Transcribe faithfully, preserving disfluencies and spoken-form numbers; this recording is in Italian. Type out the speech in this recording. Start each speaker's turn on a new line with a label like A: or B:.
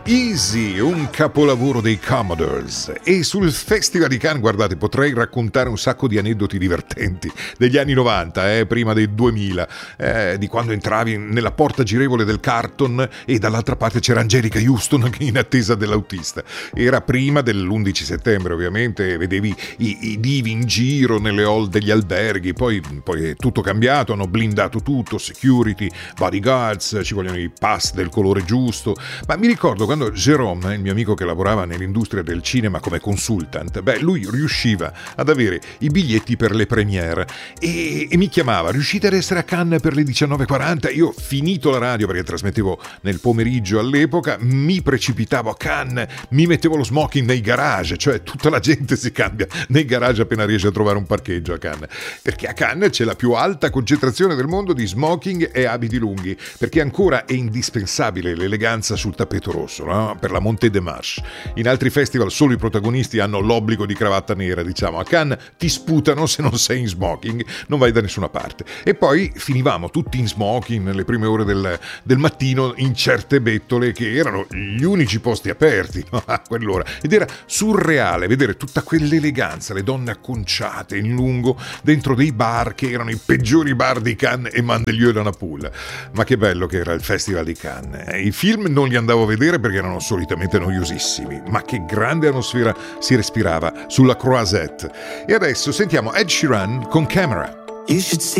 A: Easy, un capolavoro dei Commodores. E sul Festival di Cannes, guardate, potrei raccontare un sacco di aneddoti divertenti degli anni novanta, eh, prima dei duemila, eh, di quando entravi nella porta girevole del Carlton e dall'altra parte c'era Angelica Houston in attesa dell'autista. Era prima dell'undici settembre, ovviamente, vedevi i, i divi in giro nelle hall degli alberghi, poi, poi è tutto cambiato, hanno blindato tutto, security, bodyguards, ci vogliono i pass del colore giusto, ma mi ricordo quando Jérôme, il mio amico che lavorava nell'industria del cinema come consultant, beh, lui riusciva ad avere i biglietti per le premiere e, e mi chiamava: riuscite ad essere a Cannes per le diciannove e quaranta? Io, finito la radio, perché trasmettevo nel pomeriggio all'epoca, mi precipitavo a Cannes, mi mettevo lo smoking nei garage, cioè tutta la gente si cambia nei garage appena riesce a trovare un parcheggio a Cannes, perché a Cannes c'è la più alta concentrazione del mondo di smoking e abiti lunghi, perché ancora è indispensabile l'eleganza sul tappeto rosso, no? Per la Montée des Marches. In altri festival solo i protagonisti hanno l'obbligo di cravatta nera, diciamo. A Cannes ti sputano se non sei in smoking, non vai da nessuna parte. E poi finivamo tutti in smoking nelle prime ore del, del mattino in certe bettole che erano gli unici posti aperti, no? A quell'ora. Ed era surreale vedere tutta quell'eleganza, le donne acconciate in lungo dentro dei bar che erano i peggiori bar di Cannes e Mandelieu de Napoule. Ma che bello che era il Festival di Cannes. I film non li andavo a vedere perché erano solitamente noiosissimi, ma che grande atmosfera si respirava sulla Croisette. E adesso sentiamo Ed Sheeran con Camera.
B: You should see